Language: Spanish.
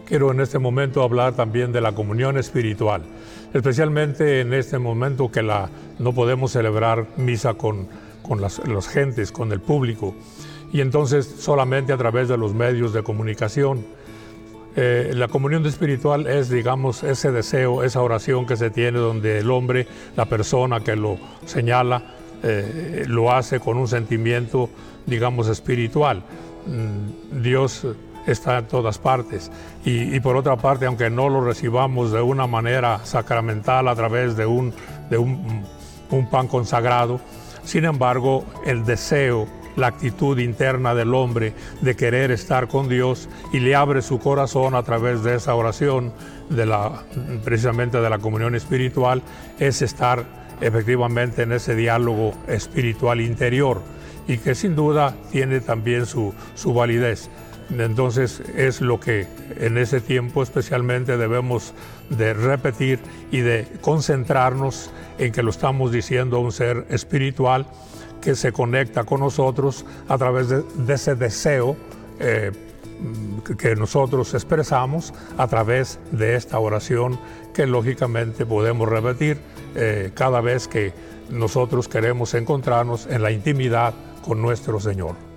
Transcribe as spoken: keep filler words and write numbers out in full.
quiero en este momento hablar también de la comunión espiritual, especialmente en este momento que la, no podemos celebrar misa con, con las, las gentes, con el público, y entonces solamente a través de los medios de comunicación. Eh, la comunión espiritual es, digamos, ese deseo, esa oración que se tiene donde el hombre, la persona que lo señala, eh, lo hace con un sentimiento, digamos, espiritual. Mm, Dios está en todas partes y, y por otra parte, aunque no lo recibamos de una manera sacramental a través de un, de un, un pan consagrado, sin embargo, el deseo, la actitud interna del hombre de querer estar con Dios, y le abre su corazón a través de esa oración, de la, precisamente de la comunión espiritual, es estar efectivamente en ese diálogo espiritual interior, y que sin duda tiene también su, su validez. Entonces es lo que en ese tiempo especialmente debemos de repetir y de concentrarnos en que lo estamos diciendo a un ser espiritual que se conecta con nosotros a través de, de ese deseo eh, que nosotros expresamos a través de esta oración que lógicamente podemos repetir eh, cada vez que nosotros queremos encontrarnos en la intimidad con nuestro Señor.